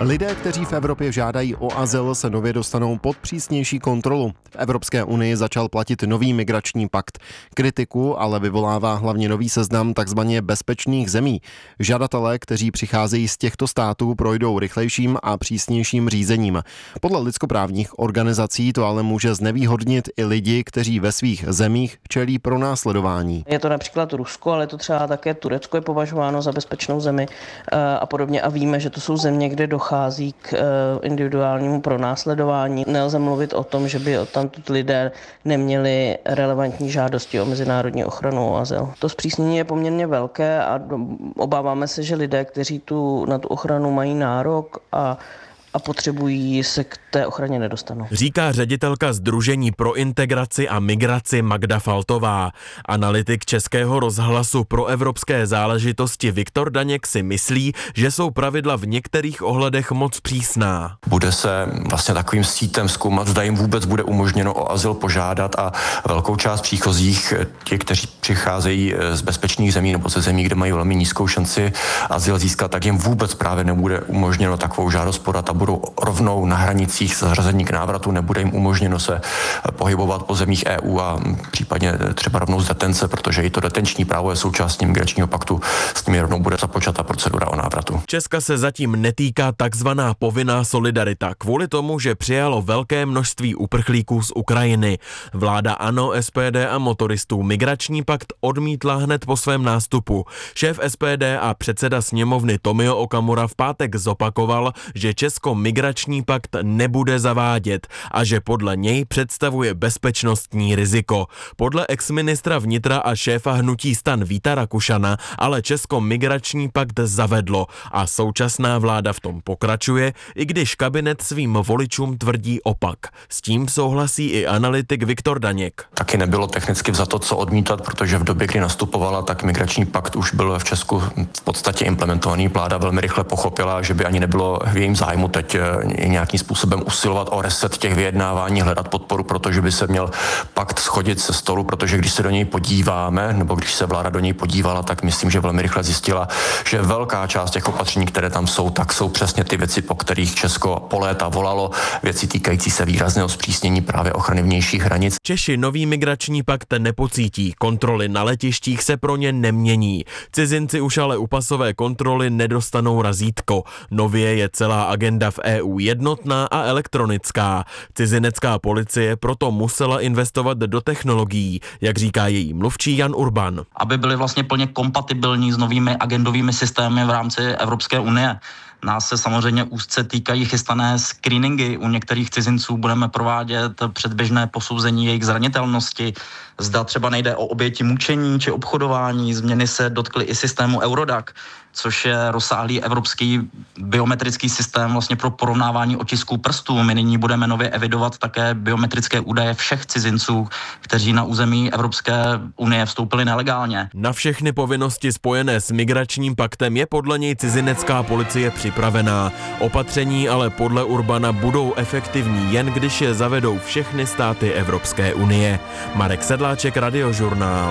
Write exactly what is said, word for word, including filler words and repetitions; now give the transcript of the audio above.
Lidé, kteří v Evropě žádají o azyl, se nově dostanou pod přísnější kontrolu. V Evropské unii začal platit nový migrační pakt. Kritiku ale vyvolává hlavně nový seznam takzvaně bezpečných zemí. Žadatelé, kteří přicházejí z těchto států, projdou rychlejším a přísnějším řízením. Podle lidskoprávních organizací to ale může znevýhodnit i lidi, kteří ve svých zemích čelí pronásledování. Je to například Rusko, ale to třeba také Turecko je považováno za bezpečnou zemi a podobně. A víme, že to jsou země, kde dochází k individuálnímu pronásledování. Nelze mluvit o tom, že by odtamtud lidé neměli relevantní žádosti o mezinárodní ochranu, o azyl. To zpřísnění je poměrně velké a obáváme se, že lidé, kteří tu na tu ochranu mají nárok a a potřebují, se k té ochraně nedostanou. Říká ředitelka Sdružení pro integraci a migraci Magda Faltová. Analytik Českého rozhlasu pro evropské záležitosti Viktor Daněk si myslí, že jsou pravidla v některých ohledech moc přísná. Bude se vlastně takovým sítem zkoumat, zda jim vůbec bude umožněno o azyl požádat a velkou část příchozích, ti, kteří přicházejí z bezpečných zemí nebo ze zemí, kde mají velmi nízkou šanci azyl získat, tak jim vůbec právě nebude umožněno takovou žádost podat a budou rovnou na hranicích zařazení k návratu, nebude jim umožněno se pohybovat po zemích E U a případně třeba rovnou z detence, protože i to detenční právo je součástí migračního paktu, s nimi rovnou bude započata procedura o návratu. Česka se zatím netýká takzvaná povinná solidarita kvůli tomu, že přijalo velké množství uprchlíků z Ukrajiny. Vláda ANO, S P D a motoristů migrační pakt odmítla hned po svém nástupu. Šéf S P D a předseda sněmovny Tomio Okamura v pátek zopakoval, že Česko migrační pakt nebude zavádět a že podle něj představuje bezpečnostní riziko. Podle exministra vnitra a šéfa hnutí STAN Víta Rakušana ale Česko migrační pakt zavedlo a současná vláda v tom pokračuje, i když kabinet svým voličům tvrdí opak. S tím souhlasí i analytik Viktor Daněk. Taky nebylo technicky vzato co odmítat, protože v době, kdy nastupovala, tak migrační pakt už byl v Česku v podstatě implementovaný. Vláda velmi rychle pochopila, že by ani nebylo v jejím zájmu teď nějakým způsobem usilovat o reset těch vyjednávání, hledat podporu, protože by se měl pakt schodit se stolu, protože když se do něj podíváme, nebo když se vláda do něj podívala, tak myslím, že velmi rychle zjistila, že velká část těch opatření, které tam jsou, tak jsou přesně ty věci, po kterých Česko po léta volalo, věci týkající se výrazného zpřísnění právě ochrany vnějších hranic. Češi nový migrační pakt nepocítí, kontroly na letištích se pro ně nemění. Cizinci už ale u pasové kontroly nedostanou razítko. Nově je celá agenda v E U jednotná a elektronická. Cizinecká policie proto musela investovat do technologií, jak říká její mluvčí Jan Urban. Aby byly vlastně plně kompatibilní s novými agendovými systémy v rámci Evropské unie. Nás se samozřejmě úzce týkají chystané screeningy. U některých cizinců budeme provádět předběžné posouzení jejich zranitelnosti. Zda třeba nejde o oběti mučení či obchodování. Změny se dotkly i systému Eurodac, což je rozsáhlý evropský biometrický systém vlastně pro porovnávání otisků prstů. My nyní budeme nově evidovat také biometrické údaje všech cizinců, kteří na území Evropské unie vstoupili nelegálně. Na všechny povinnosti spojené s migračním paktem je podle něj cizinecká policie připravená. Opatření ale podle Urbana budou efektivní jen když je zavedou všechny státy Evropské unie. Marek Sedláček, Radiožurnál.